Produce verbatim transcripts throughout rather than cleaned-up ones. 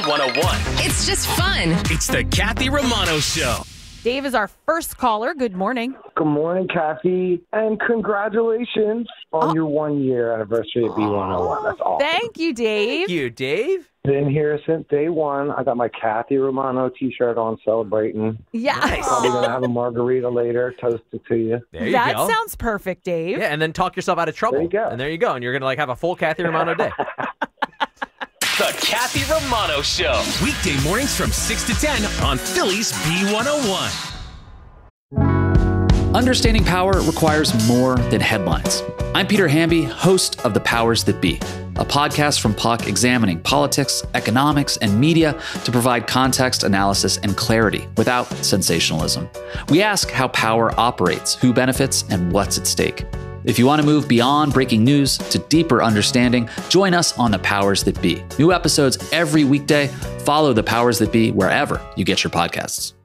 one oh one. It's just fun. It's the Kathy Romano Show. Dave is our first caller. Good morning. Good morning, Kathy, and congratulations on Oh. your one-year anniversary at B one oh one. That's awesome. Thank you, Dave. Thank you, Dave. Been here since day one. I got my Kathy Romano T-shirt on, celebrating. Yes. Probably gonna have a margarita later. Toasted to you. There you That go. sounds perfect, Dave. Yeah, and then talk yourself out of trouble. There you go. And there you go. And you're going to like have a full Kathy Romano day. The Kathy Romano Show. Weekday mornings from six to ten on Philly's B one oh one. Understanding power requires more than headlines. I'm Peter Hamby, host of The Powers That Be, a podcast from Puck examining politics, economics, and media to provide context, analysis, and clarity without sensationalism. We ask how power operates, who benefits, and what's at stake. If you want to move beyond breaking news to deeper understanding, join us on The Powers That Be. New episodes every weekday. Follow The Powers That Be wherever you get your podcasts.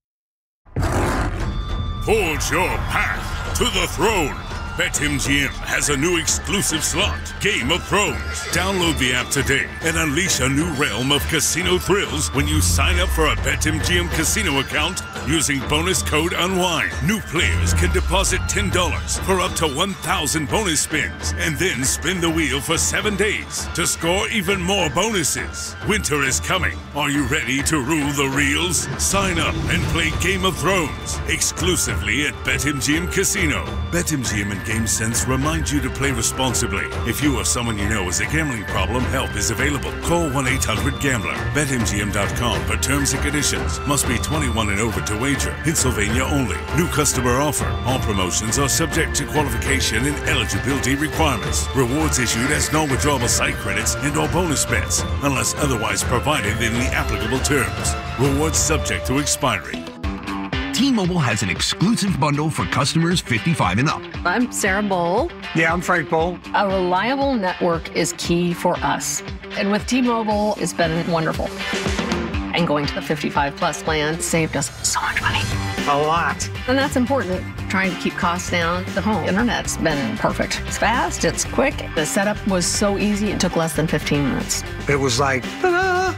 Forge your path to the throne. BetMGM has a new exclusive slot, Game of Thrones. Download the app today and unleash a new realm of casino thrills when you sign up for a BetMGM casino account using bonus code UNWIND. New players can deposit ten dollars for up to one thousand bonus spins and then spin the wheel for seven days to score even more bonuses. Winter is coming. Are you ready to rule the reels? Sign up and play Game of Thrones exclusively at BetMGM Casino. BetMGM and GameSense remind you to play responsibly. If you or someone you know has a gambling problem, help is available. Call one eight hundred gambler. Bet M G M dot com for terms and conditions. Must be twenty-one and over to wager. Pennsylvania only. New customer offer. All promotions are subject to qualification and eligibility requirements. Rewards issued as non-withdrawable site credits and or bonus bets, unless otherwise provided in the applicable terms. Rewards subject to expiry. T-Mobile has an exclusive bundle for customers fifty-five and up. I'm Sarah Bowl. Yeah, I'm Frank Bowl. A reliable network is key for us. And with T-Mobile, it's been wonderful. And going to the fifty-five plus plan saved us so much money. A lot. And that's important. Trying to keep costs down. The home internet's been perfect. It's fast, it's quick. The setup was so easy, it took less than fifteen minutes. It was like, ta-da!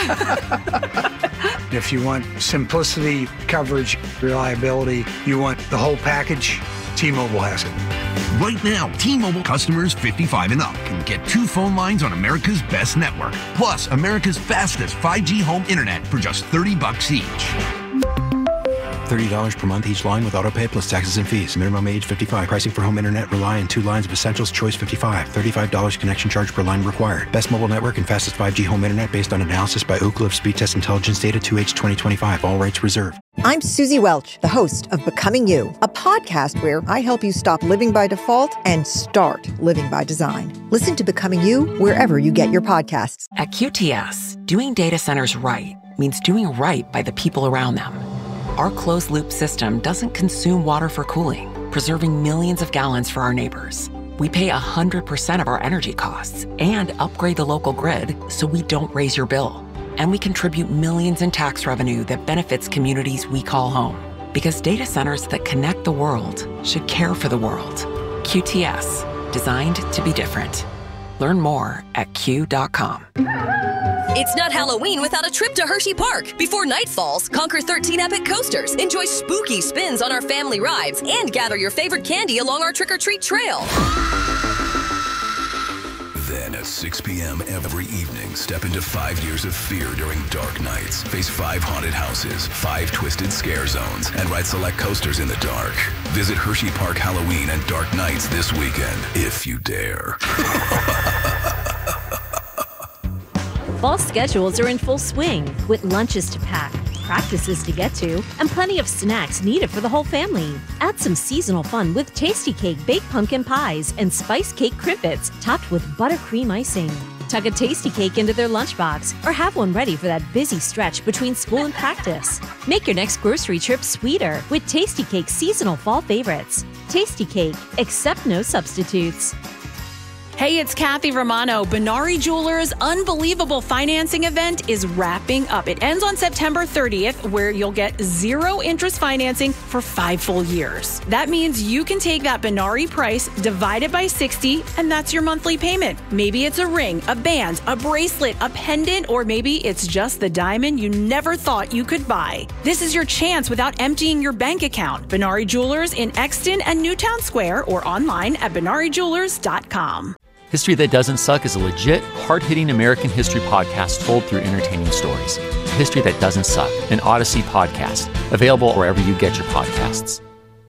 If you want simplicity, coverage, reliability, you want the whole package, T-Mobile has it. Right now, T-Mobile customers fifty-five and up can get two phone lines on America's best network, plus America's fastest five G home internet for just thirty bucks each. thirty dollars per month each line with autopay plus taxes and fees. Minimum age fifty-five. Pricing for home internet rely on two lines of Essentials Choice fifty-five. thirty-five dollars connection charge per line required. Best mobile network and fastest five G home internet based on analysis by Ookla of Speed Test Intelligence Data two H twenty twenty-five. All rights reserved. I'm Susie Welch, the host of Becoming You, a podcast where I help you stop living by default and start living by design. Listen to Becoming You wherever you get your podcasts. At Q T S, doing data centers right means doing right by the people around them. Our closed-loop system doesn't consume water for cooling, preserving millions of gallons for our neighbors. We pay one hundred percent of our energy costs and upgrade the local grid so we don't raise your bill. And we contribute millions in tax revenue that benefits communities we call home. Because data centers that connect the world should care for the world. Q T S, designed to be different. Learn more at Q dot com. It's not Halloween without a trip to Hershey Park. Before night falls, conquer thirteen epic coasters, enjoy spooky spins on our family rides, and gather your favorite candy along our trick-or-treat trail. Then at six p.m. every evening, step into five years of fear during Dark Nights. Face five haunted houses, five twisted scare zones, and ride select coasters in the dark. Visit Hershey Park Halloween and Dark Nights this weekend, if you dare. Fall schedules are in full swing, with lunches to pack, practices to get to, and plenty of snacks needed for the whole family. Add some seasonal fun with Tasty Cake baked pumpkin pies and spice cake crimpets topped with buttercream icing. Tuck a Tasty Cake into their lunchbox or have one ready for that busy stretch between school and practice. Make your next grocery trip sweeter with Tasty Cake's seasonal fall favorites. Tasty Cake, accept no substitutes. Hey, it's Kathy Romano. Benari Jewelers' unbelievable financing event is wrapping up. It ends on September thirtieth, where you'll get zero interest financing for five full years. That means you can take that Benari price, divide it by sixty, and that's your monthly payment. Maybe it's a ring, a band, a bracelet, a pendant, or maybe it's just the diamond you never thought you could buy. This is your chance without emptying your bank account. Benari Jewelers in Exton and Newtown Square, or online at benari jewelers dot com. History That Doesn't Suck is a legit, hard-hitting American history podcast told through entertaining stories. History That Doesn't Suck, an Odyssey podcast, available wherever you get your podcasts.